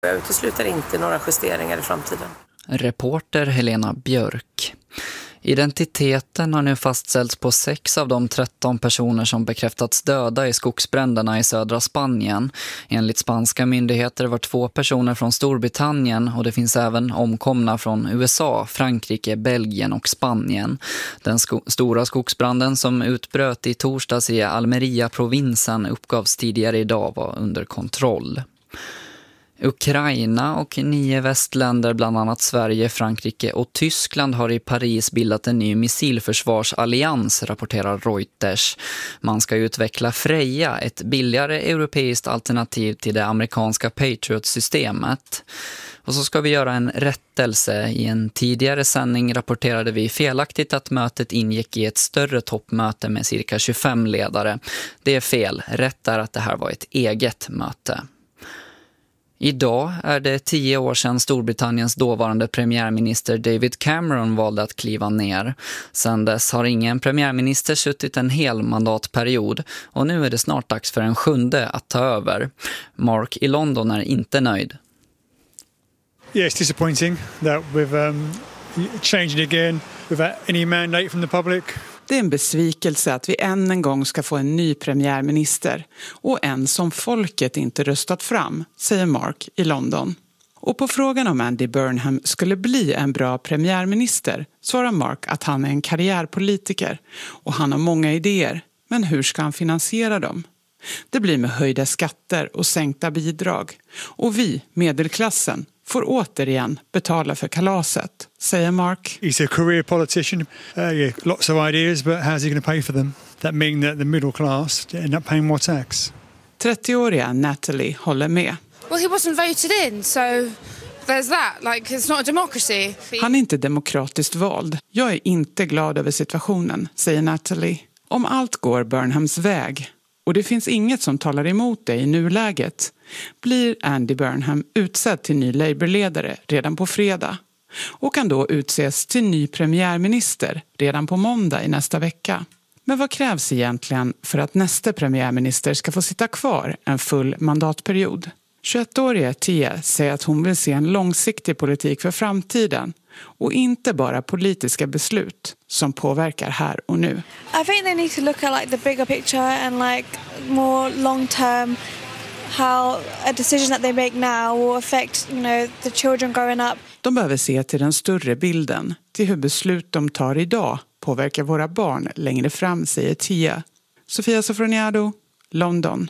Jag utesluter inte några justeringar i framtiden. Reporter Helena Björk. Identiteten har nu fastställts på 6 av de 13 personer som bekräftats döda i skogsbränderna i södra Spanien. Enligt spanska myndigheter var 2 personer från Storbritannien och det finns även omkomna från USA, Frankrike, Belgien och Spanien. Den stora skogsbranden som utbröt i torsdags i Almeria-provinsen uppgavs tidigare idag var under kontroll. Ukraina och 9 västländer, bland annat Sverige, Frankrike och Tyskland, har i Paris bildat en ny missilförsvarsallians, rapporterar Reuters. Man ska utveckla Freja, ett billigare europeiskt alternativ till det amerikanska Patriot-systemet. Och så ska vi göra en rättelse. I en tidigare sändning rapporterade vi felaktigt att mötet ingick i ett större toppmöte med cirka 25 ledare. Det är fel. Rätt är att det här var ett eget möte. Idag är det 10 år sedan Storbritanniens dåvarande premiärminister David Cameron valde att kliva ner. Sedan dess har ingen premiärminister suttit en hel mandatperiod och nu är det snart dags för en 7:e att ta över. Mark i London är inte nöjd. Yeah, it's disappointing that we've changed it again without any mandate from the public. Det är en besvikelse att vi än en gång ska få en ny premiärminister och en som folket inte röstat fram, säger Mark i London. Och på frågan om Andy Burnham skulle bli en bra premiärminister svarar Mark att han är en karriärpolitiker och han har många idéer, men hur ska han finansiera dem? Det blir med höjda skatter och sänkta bidrag och vi, medelklassen, får återigen betala för kalaset, säger Mark. He's a career politician. Yeah, lots of ideas, but how's he going to pay for them? That means that the middle class end up paying more tax. 30-åriga Natalie håller med. Well, he wasn't voted in, so there's that. Like, it's not a democracy. Han är inte demokratiskt vald. Jag är inte glad över situationen, säger Natalie. Om allt går Burnhams väg, och det finns inget som talar emot det i nuläget, blir Andy Burnham utsedd till ny Labour-ledare redan på fredag och kan då utses till ny premiärminister redan på måndag i nästa vecka. Men vad krävs egentligen för att nästa premiärminister ska få sitta kvar en full mandatperiod? 21-åriga Tia säger att hon vill se en långsiktig politik för framtiden och inte bara politiska beslut som påverkar här och nu. I think they need to look at like the bigger picture and like more long term, how a decision that they make now will affect, the children growing up. De behöver se till den större bilden, till hur beslut de tar idag påverkar våra barn längre fram, säger Tia. Sofia Sofroniado, London.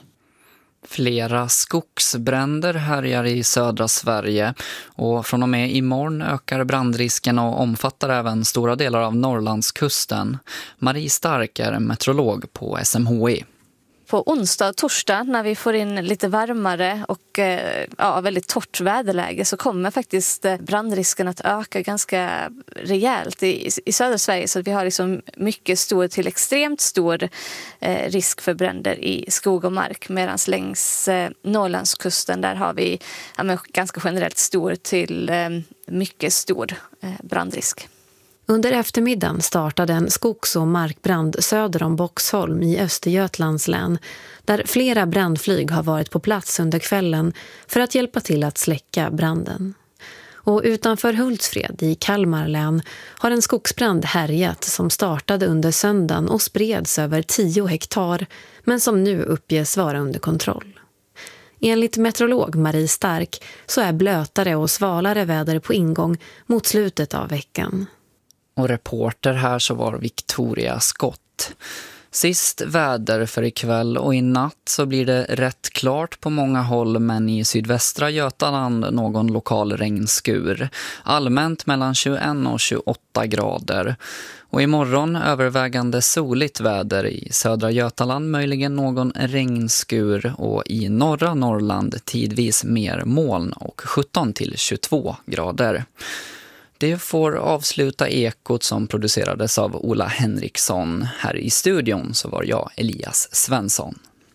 Flera skogsbränder härjar i södra Sverige och från och med imorgon ökar brandrisken och omfattar även stora delar av Norrlandskusten. Marie Stark är meteorolog på SMHI. På onsdag och torsdag när vi får in lite varmare och väldigt torrt väderläge så kommer faktiskt brandrisken att öka ganska rejält i södra Sverige. Så vi har liksom mycket stor till extremt stor risk för bränder i skog och mark. Medan längs Norrlandskusten där har vi ganska generellt stor till mycket stor brandrisk. Under eftermiddagen startade en skogs- och markbrand söder om Boxholm i Östergötlands län, där flera brandflyg har varit på plats under kvällen för att hjälpa till att släcka branden. Och utanför Hultsfred i Kalmar län har en skogsbrand härjat som startade under söndagen och spreds över 10 hektar, men som nu uppges vara under kontroll. Enligt meteorolog Marie Stark så är blötare och svalare väder på ingång mot slutet av veckan. Och reporter här så var Victoria Skott. Sist väder för ikväll och i natt så blir det rätt klart på många håll, men i sydvästra Götaland någon lokal regnskur. Allmänt mellan 21 och 28 grader. Och imorgon övervägande soligt väder i södra Götaland, möjligen någon regnskur, och i norra Norrland tidvis mer moln och 17 till 22 grader. Det får avsluta Ekot som producerades av Ola Henriksson. Här i studion så var jag Elias Svensson.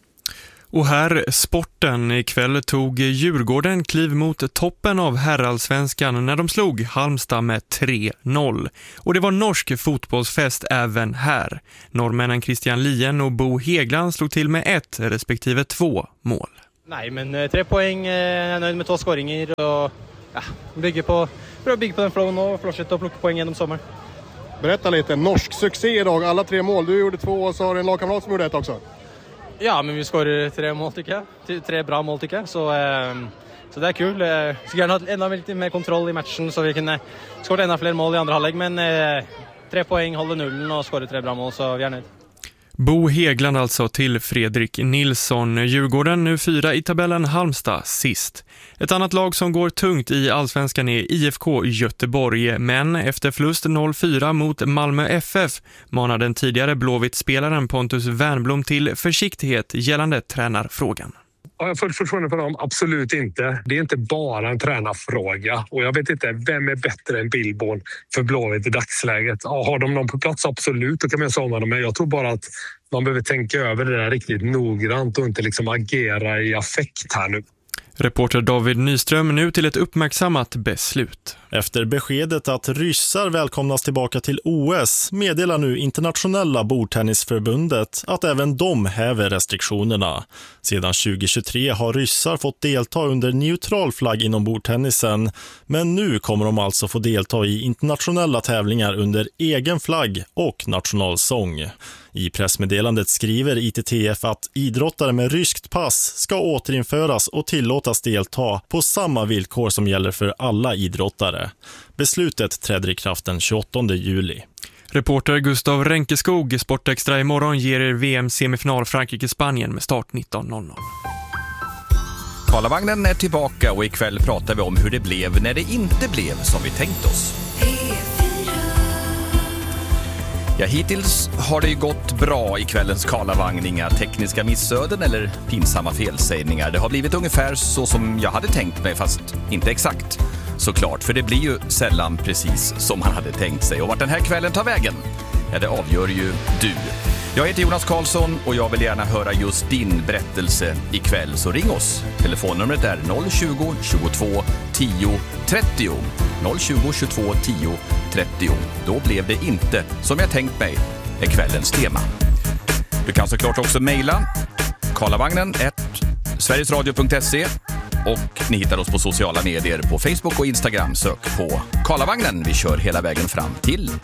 Och här sporten. Ikväll tog Djurgården kliv mot toppen av herrallsvenskan när de slog Halmstad med 3-0. Och det var norsk fotbollsfest även här. Norrmännen Christian Lien och Bo Hegland slog till med 1 respektive 2 mål. Nej, men 3 poäng, jag är nöjd med 2 skåringar och bygger på den flowen och fortsätta att plocka poäng genom sommaren. Berätta lite, norsk succé idag, alla 3 mål. Du gjorde 2 och så har du en lagkamrat som gjorde 1 också. Ja, men vi skårar 3 mål tycker jag. 3 bra mål tycker jag. Så det är kul. Jag skulle gärna ha ännu lite mer kontroll i matchen så vi kunde skåra ännu fler mål i andra halvlek. Men 3 poäng, håller nullen och skårar 3 bra mål så vi är nöjd. Bo Hegland alltså till Fredrik Nilsson. Djurgården nu 4 i tabellen, Halmstad sist. Ett annat lag som går tungt i allsvenskan är IFK Göteborg, men efter förlust 0-4 mot Malmö FF manar den tidigare Blåvitt-spelaren Pontus Wernbloom till försiktighet gällande tränarfrågan. Har jag fullt förtroende för dem? Absolut inte. Det är inte bara en tränarfråga. Och jag vet inte, vem är bättre än Billborn för Blåvitt i dagsläget? Ja, har de någon på plats? Absolut, då kan man säga dem. Men jag tror bara att man behöver tänka över det där riktigt noggrant och inte liksom agera i affekt här nu. Reporter David Nyström nu till ett uppmärksammat beslut. Efter beskedet att ryssar välkomnas tillbaka till OS meddelar nu Internationella bordtennisförbundet att även de häver restriktionerna. Sedan 2023 har ryssar fått delta under neutral flagg inom bordtennisen, men nu kommer de alltså få delta i internationella tävlingar under egen flagg och nationalsång. I pressmeddelandet skriver ITTF att idrottare med ryskt pass ska återinföras och tillåtas delta på samma villkor som gäller för alla idrottare. Beslutet träder i kraft den 28 juli. Reporter Gustav Ränkeskog, Sportextra imorgon ger er VM-semifinal Frankrike-Spanien med start 19.00. Karlavagnen är tillbaka och ikväll pratar vi om hur det blev när det inte blev som vi tänkt oss. Ja, hittills har det ju gått bra i kvällens Karlavagn. Inga tekniska missöden eller pinsamma felsägningar. Det har blivit ungefär så som jag hade tänkt mig, fast inte exakt såklart. För det blir ju sällan precis som man hade tänkt sig. Och vart den här kvällen tar vägen, ja, det avgör ju du. Jag heter Jonas Karlsson och jag vill gärna höra just din berättelse ikväll. Så ring oss. Telefonnumret är 020 22 10 30. 020 22 10 30. Då blev det inte som jag tänkt mig är kvällens tema. Du kan såklart också mejla karlavagnen@sverigesradio.se och ni hittar oss på sociala medier på Facebook och Instagram. Sök på Karlavagnen. Vi kör hela vägen fram till